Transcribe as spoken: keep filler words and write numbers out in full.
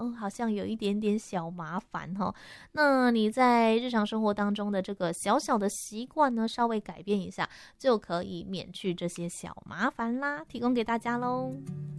哦，好像有一点点小麻烦哦。那你在日常生活当中的这个小小的习惯呢，稍微改变一下，就可以免去这些小麻烦啦，提供给大家喽。